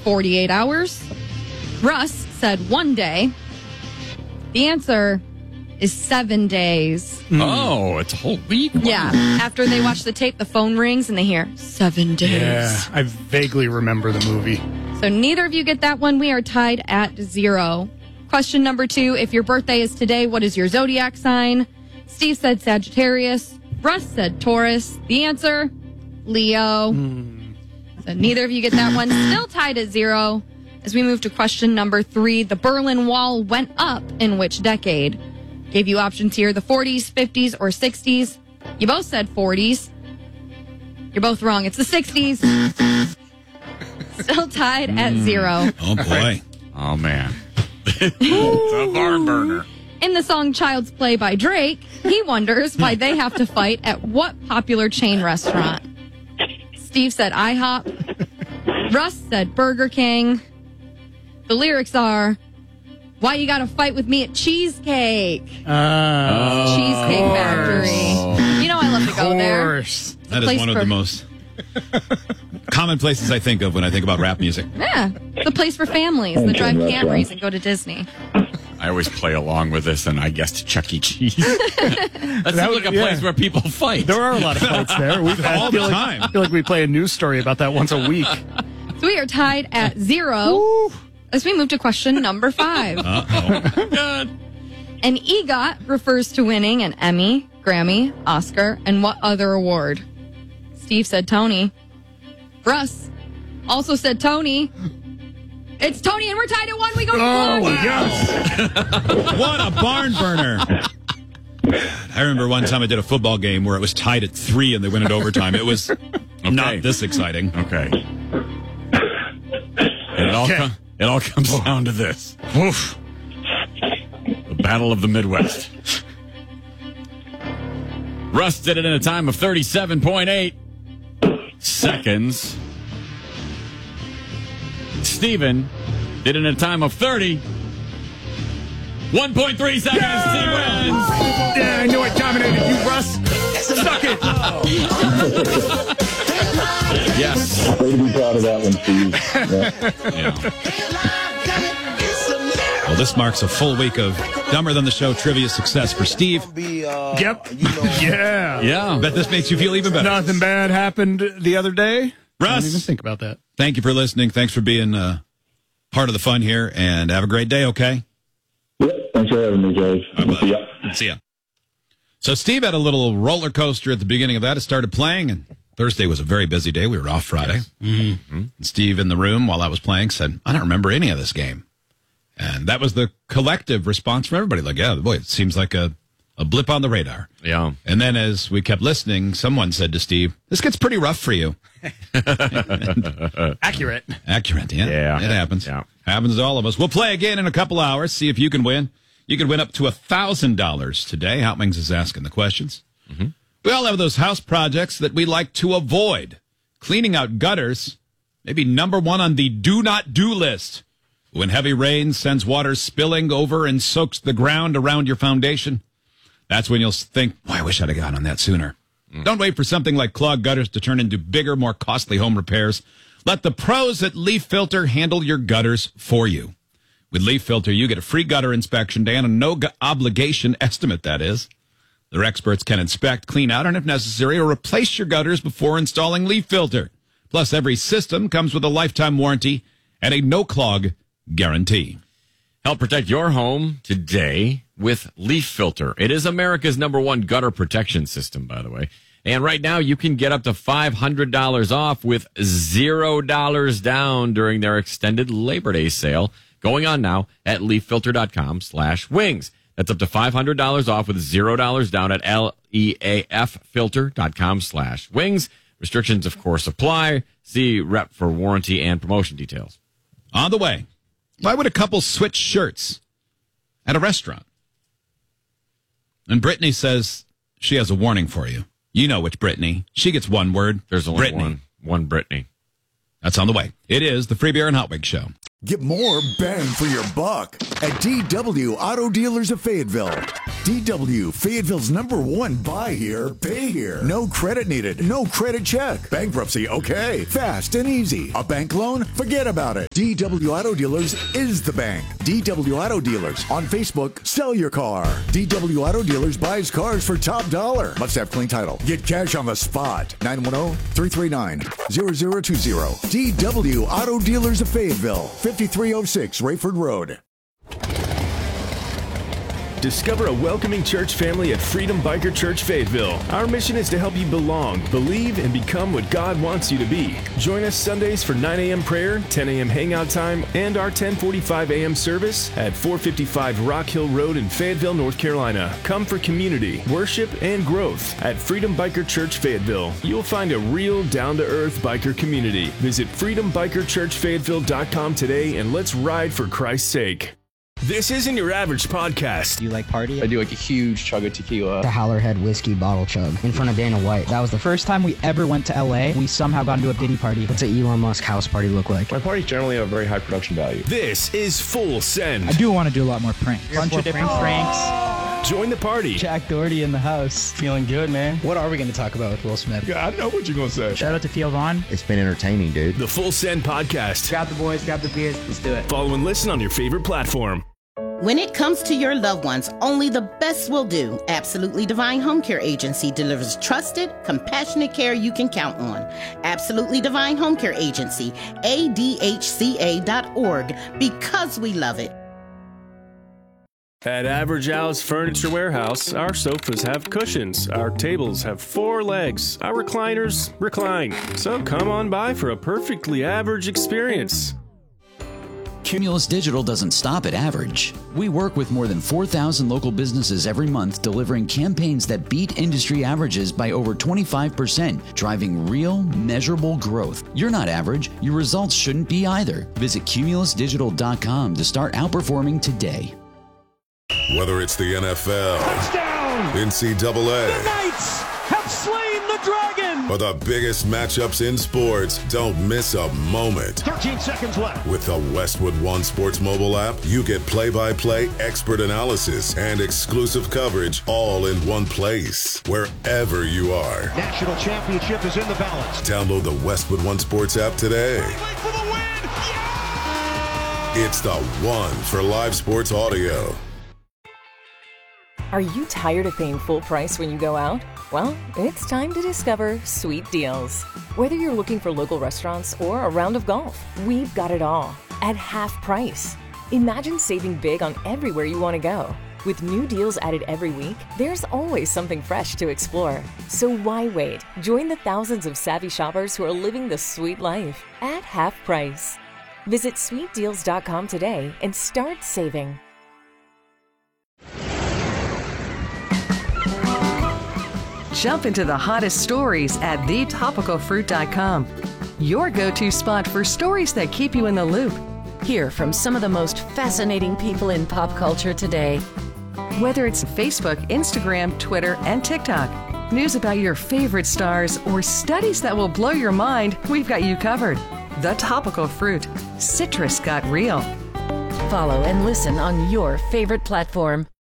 48 hours. Russ said 1 day. The answer is 7 days. Oh, it's a whole week? Yeah. After they watch the tape, the phone rings and they hear 7 days. Yeah, I vaguely remember the movie. So neither of you get that one. We are tied at 0. Question number 2. If your birthday is today, what is your zodiac sign? Steve said Sagittarius. Russ said Taurus. The answer, Leo. So neither of you get that one. Still tied at 0. As we move to question number 3, the Berlin Wall went up in which decade? Gave you options here, the 40s, 50s, or 60s. You both said 40s. You're both wrong. It's the 60s. Still tied at 0. Oh, boy. Oh, man. It's a barn burner. In the song Child's Play by Drake, he wonders why they have to fight at what popular chain restaurant? Steve said IHOP. Russ said Burger King. The lyrics are, why you gotta fight with me at Cheesecake? Cheesecake Factory. You know I love to go there. That is one of the most common places I think of when I think about rap music. Yeah, it's a place for families that drive Camrys and go to Disney. I always play along with this, and I guessed Chuck E. Cheese. That seems like a place where people fight. There are a lot of fights there. We've had all the time. I feel like we play a news story about that once a week. So we are tied at 0. Woo. As we move to question number 5. Uh-oh. An EGOT refers to winning an Emmy, Grammy, Oscar, and what other award? Steve said Tony. Russ also said Tony. It's Tony, and we're tied at 1. We go to yes. What a barn burner. I remember one time I did a football game where it was tied at 3 and they went into overtime. It was not this exciting. Okay. And it all comes down to this. Oof. The Battle of the Midwest. Russ did it in a time of 37.8 seconds. Steven did it in a time of 30. 1.3 seconds. Steve wins. Yeah, I knew I dominated you, Russ. Suck it. Yes. Way to be proud of that one, Steve. Yeah. Well, this marks a full week of Dumber Than the Show trivia success for Steve. Yep. Yeah. Yeah. Bet this makes you feel even better. Nothing bad happened the other day. Russ. I didn't even think about that. Thank you for listening. Thanks for being part of the fun here, and have a great day, okay? Yep. Thanks for having me, guys. See ya. See ya. So Steve had a little roller coaster at the beginning of that. It started playing, and Thursday was a very busy day. We were off Friday. Yes. Mm-hmm. And Steve in the room while I was playing said, I don't remember any of this game. And that was the collective response from everybody. Like, yeah, boy, it seems like a blip on the radar. Yeah. And then as we kept listening, someone said to Steve, this gets pretty rough for you. Accurate. Accurate, yeah. Yeah. It happens. Yeah. Happens to all of us. We'll play again in a couple hours, see if you can win. You can win up to $1,000 today. Hot Wings is asking the questions. Mm-hmm. We all have those house projects that we like to avoid. Cleaning out gutters, maybe number 1 on the do not do list. When heavy rain sends water spilling over and soaks the ground around your foundation, that's when you'll think, boy, I wish I'd have gotten on that sooner. Don't wait for something like clogged gutters to turn into bigger, more costly home repairs. Let the pros at Leaf Filter handle your gutters for you. With Leaf Filter, you get a free gutter inspection and a no-obligation estimate, that is. Their experts can inspect, clean out, and if necessary, or replace your gutters before installing Leaf Filter. Plus, every system comes with a lifetime warranty and a no-clog guarantee. Help protect your home today with Leaf Filter. It is America's #1 gutter protection system, by the way. And right now, you can get up to $500 off with $0 down during their extended Labor Day sale going on now at leaffilter.com/wings. That's up to $500 off with $0 down at leaffilter.com/wings. Restrictions, of course, apply. See rep for warranty and promotion details. On the way, why would a couple switch shirts at a restaurant? And Brittany says she has a warning for you. You know which Brittany. She gets one word. There's only Brittany. one Brittany. That's on the way. It is the Free Beer and Hot Wings Show. Get more bang for your buck at DW Auto Dealers of Fayetteville. DW, Fayetteville's #1 buy here, pay here. No credit needed, no credit check. Bankruptcy, okay. Fast and easy. A bank loan? Forget about it. DW Auto Dealers is the bank. DW Auto Dealers. On Facebook, sell your car. DW Auto Dealers buys cars for top dollar. Must have clean title. Get cash on the spot. 910-339-0020. DW Auto Dealers of Fayetteville. 5306 Rayford Road. Discover a welcoming church family at Freedom Biker Church Fayetteville. Our mission is to help you belong, believe, and become what God wants you to be. Join us Sundays for 9 a.m. prayer, 10 a.m. hangout time, and our 10:45 a.m. service at 455 Rock Hill Road in Fayetteville, North Carolina. Come for community, worship, and growth at Freedom Biker Church Fayetteville. You'll find a real, down-to-earth biker community. Visit freedombikerchurchfayetteville.com today and let's ride for Christ's sake. This isn't your average podcast. Do you like party? I do like a huge chug of tequila. The Howlerhead whiskey bottle chug in front of Dana White. That was the first time we ever went to LA. We somehow got into a Diddy party. What's an Elon Musk house party look like? My parties generally have a very high production value. This is Full Send. I do want to do a lot more pranks. Bunch of different pranks. Join the party. Jack Doherty in the house. Feeling good, man. What are we going to talk about with Will Smith? Yeah, I know what you're going to say. Shout out to Theo Vaughn. It's been entertaining, dude. The Full Send Podcast. Grab the boys, grab the beers. Let's do it. Follow and listen on your favorite platform. When it comes to your loved ones, only the best will do. Absolutely Divine Home Care Agency delivers trusted, compassionate care you can count on. Absolutely Divine Home Care Agency, ADHCA.org, because we love it. At Average Al's Furniture Warehouse, our sofas have cushions, our tables have 4 legs, our recliners recline. So come on by for a perfectly average experience. Cumulus Digital doesn't stop at average. We work with more than 4,000 local businesses every month, delivering campaigns that beat industry averages by over 25%, driving real, measurable growth. You're not average. Your results shouldn't be either. Visit cumulusdigital.com to start outperforming today. Whether it's the NFL, touchdown, NCAA, the Knights have slain the dragon, or the biggest matchups in sports, don't miss a moment. 13 seconds left. With the Westwood One Sports mobile app, you get play-by-play expert analysis and exclusive coverage all in one place, wherever you are. National championship is in the balance. Download the Westwood One Sports app today. For the win. Yeah! It's the one for live sports audio. Are you tired of paying full price when you go out? Well, it's time to discover Sweet Deals. Whether you're looking for local restaurants or a round of golf, we've got it all at half price. Imagine saving big on everywhere you want to go. With new deals added every week, there's always something fresh to explore. So why wait? Join the thousands of savvy shoppers who are living the sweet life at half price. Visit sweetdeals.com today and start saving. Jump into the hottest stories at thetopicalfruit.com. Your go-to spot for stories that keep you in the loop. Hear from some of the most fascinating people in pop culture today. Whether it's Facebook, Instagram, Twitter, and TikTok, news about your favorite stars, or studies that will blow your mind, we've got you covered. The Topical Fruit. Citrus got real. Follow and listen on your favorite platform.